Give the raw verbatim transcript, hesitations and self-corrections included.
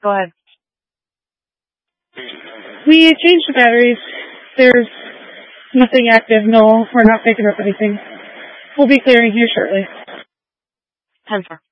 Go ahead. We changed the batteries. There's nothing active. No, we're not picking up anything. We'll be clearing here shortly. ten four.